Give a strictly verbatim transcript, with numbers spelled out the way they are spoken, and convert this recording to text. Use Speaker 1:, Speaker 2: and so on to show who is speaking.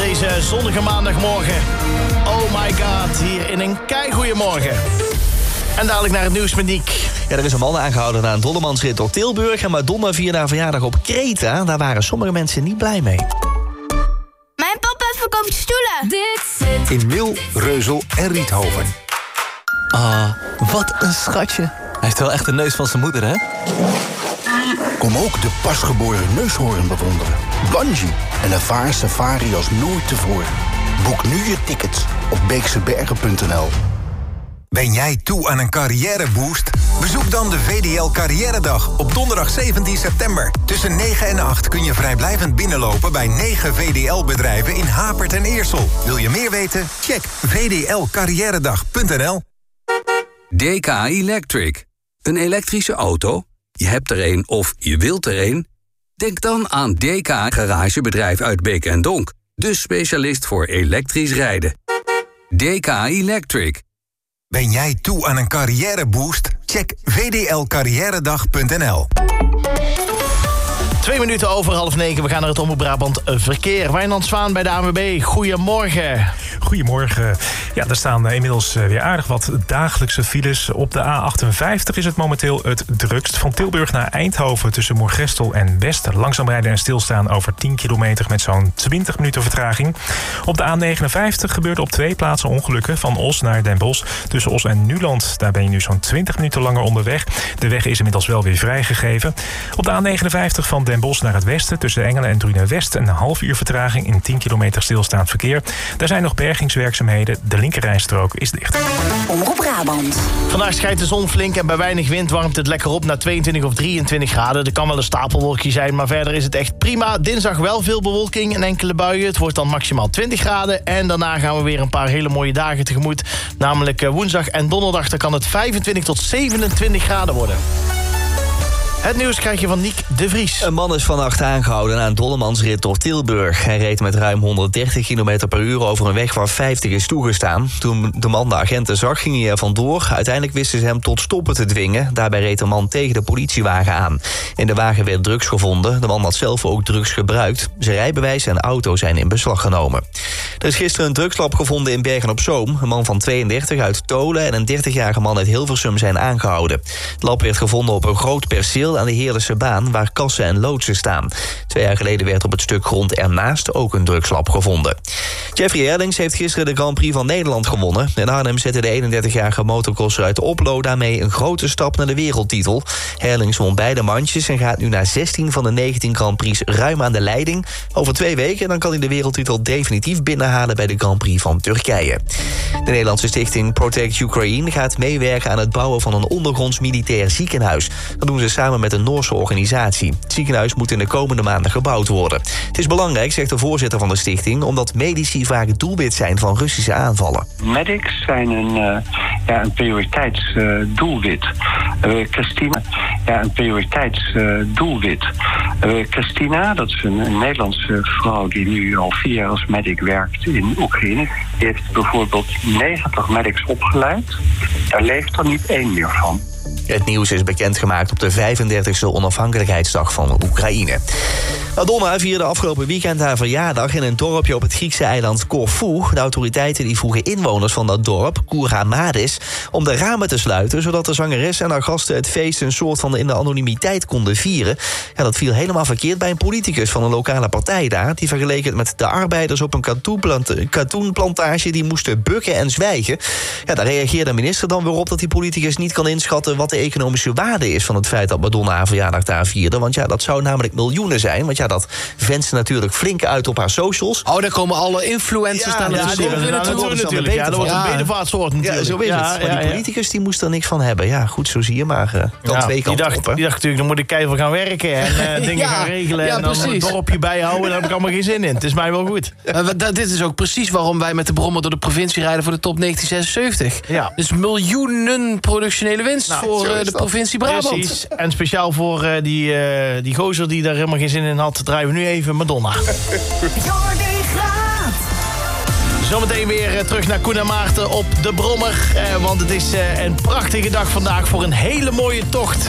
Speaker 1: deze zonnige maandagmorgen. Oh my god, hier in een keigoeie morgen. En dadelijk naar het nieuws met Niek.
Speaker 2: Ja, er is een man aangehouden na een dollemansrit door Tilburg. En Madonna vierde haar verjaardag op Kreta. Daar waren sommige mensen niet blij mee.
Speaker 3: Mijn papa verkoopt stoelen. Dit zit
Speaker 4: In Mil, Reuzel en Riethoven.
Speaker 5: Ah, wat een schatje. Hij heeft wel echt de neus van zijn moeder, hè?
Speaker 4: Kom ook de pasgeboren neushoorn bewonderen. Bungee en ervaar safari als nooit tevoren. Boek nu je tickets op beeksebergen punt n l.
Speaker 6: Ben jij toe aan een carrièreboost? Bezoek dan de V D L Carrièredag op donderdag zeventien september. Tussen negen en acht kun je vrijblijvend binnenlopen bij negen V D L-bedrijven in Hapert en Eersel. Wil je meer weten? Check v d l carrièredag punt n l.
Speaker 7: D K Electric. Een elektrische auto? Je hebt er een of je wilt er een? Denk dan aan D K Garagebedrijf uit Beek en Donk. De specialist voor elektrisch rijden. D K Electric.
Speaker 6: Ben jij toe aan een carrièreboost? Check v d l carrièredag punt n l.
Speaker 1: Twee minuten over half negen. We gaan naar het Omroep Brabant verkeer. Wijnand Zwaan bij de A N W B. Goedemorgen.
Speaker 8: Goedemorgen. Ja, er staan inmiddels weer aardig wat dagelijkse files. Op de A achtenvijftig is het momenteel het drukst. Van Tilburg naar Eindhoven tussen Moergestel en West. Langzaam rijden en stilstaan over tien kilometer met zo'n twintig minuten vertraging. Op de A negenenvijftig gebeurde op twee plaatsen ongelukken. Van Os naar Den Bosch tussen Os en Nuland. Daar ben je nu zo'n twintig minuten langer onderweg. De weg is inmiddels wel weer vrijgegeven. Op de A negenenvijftig van Den Bosch naar het westen tussen Engelen en Drunen-West een half uur vertraging in tien kilometer stilstaand verkeer. Daar zijn nog bergingswerkzaamheden. De linkerrijstrook is dicht.
Speaker 3: Omroep Brabant.
Speaker 1: Vandaag schijnt de zon flink en bij weinig wind warmt het lekker op naar tweeëntwintig of drieëntwintig graden. Er kan wel een stapelwolkje zijn, maar verder is het echt prima. Dinsdag wel veel bewolking en enkele buien. Het wordt dan maximaal twintig graden. En daarna gaan we weer een paar hele mooie dagen tegemoet. Namelijk woensdag en donderdag. Dan kan het vijfentwintig tot zevenentwintig graden worden. Het nieuws krijg je van Niek de Vries.
Speaker 2: Een man is vannacht aangehouden na een dollemansrit door Tilburg. Hij reed met ruim honderddertig kilometer per uur over een weg waar vijftig is toegestaan. Toen de man de agenten zag, ging hij er vandoor. Uiteindelijk wisten ze hem tot stoppen te dwingen. Daarbij reed de man tegen de politiewagen aan. In de wagen werd drugs gevonden. De man had zelf ook drugs gebruikt. Zijn rijbewijs en auto zijn in beslag genomen. Er is gisteren een drugslab gevonden in Bergen-op-Zoom. Een man van tweeëndertig uit Tolen en een dertigjarige man uit Hilversum zijn aangehouden. Het lab werd gevonden op een groot perceel aan de Heerlijse baan, waar kassen en loodsen staan. Twee jaar geleden werd op het stuk grond ernaast ook een drugslab gevonden. Jeffrey Herlings heeft gisteren de Grand Prix van Nederland gewonnen. In Arnhem zette de eenendertigjarige motocrosser uit Oplo daarmee een grote stap naar de wereldtitel. Herlings won beide mandjes en gaat nu na zestien van de negentien Grand Prix ruim aan de leiding. Over twee weken dan kan hij de wereldtitel definitief binnenhalen bij de Grand Prix van Turkije. De Nederlandse stichting Protect Ukraine gaat meewerken aan het bouwen van een ondergronds militair ziekenhuis. Dat doen ze samen met een Noorse organisatie. Het ziekenhuis moet in de komende maanden gebouwd worden. Het is belangrijk, zegt de voorzitter van de stichting, omdat medici vaak het doelwit zijn van Russische aanvallen.
Speaker 9: Medics zijn een, uh, ja, een prioriteitsdoelwit. Uh, uh, Christina, ja, een prioriteitsdoelwit. Uh, uh, Christina, dat is een, een Nederlandse vrouw die nu al vier jaar als medic werkt in Oekraïne. Die heeft bijvoorbeeld negentig medics opgeleid. Daar leeft er niet één meer van.
Speaker 2: Het nieuws is bekendgemaakt op de vijfendertigste onafhankelijkheidsdag van Oekraïne. Madonna vierde afgelopen weekend haar verjaardag in een dorpje op het Griekse eiland Corfu. De autoriteiten die vroegen inwoners van dat dorp, Kouramadis, om de ramen te sluiten, zodat de zangeres en haar gasten het feest een soort van in de anonimiteit konden vieren. Ja, dat viel helemaal verkeerd bij een politicus van een lokale partij daar. Die vergeleken het met de arbeiders op een katoenplant- katoenplantage die moesten bukken en zwijgen. Ja, daar reageerde de minister dan weer op dat die politicus niet kan inschatten wat de economische waarde is van het feit dat Madonna haar verjaardag daar vierde. Want ja, dat zou namelijk miljoenen zijn. Want ja, dat venst ze natuurlijk flink uit op haar socials.
Speaker 5: Oh, daar komen alle influencers
Speaker 1: ja,
Speaker 5: aan
Speaker 1: ja,
Speaker 5: de
Speaker 1: die willen natuurlijk. natuurlijk. Ja, dat wordt een bedevaartsoord natuurlijk.
Speaker 2: Ja, zo is
Speaker 1: ja,
Speaker 2: het. Maar
Speaker 1: ja,
Speaker 2: die politicus die moest er niks van hebben. Ja, goed, zo zie je maar. Uh, dan
Speaker 1: ja,
Speaker 2: twee kanten
Speaker 1: die dacht,
Speaker 2: op.
Speaker 1: Die dacht natuurlijk, dan moet ik keihard gaan werken en uh, dingen ja, gaan regelen. Ja, en dan precies. Een dorpje bijhouden. Daar heb ik allemaal geen zin in. Het is mij wel goed.
Speaker 5: Uh, dit is ook precies waarom wij met de brommer door de provincie rijden voor de top negentien zesenzeventig. Ja. Dus miljoenen productionele winst nou, voor uh, de provincie Brabant.
Speaker 1: Precies. En speciaal voor uh, die, uh, die gozer die daar helemaal geen zin in had, draaien we nu even Madonna. Zometeen weer uh, terug naar Koen en Maarten op de Brommer. Uh, want het is uh, een prachtige dag vandaag voor een hele mooie tocht.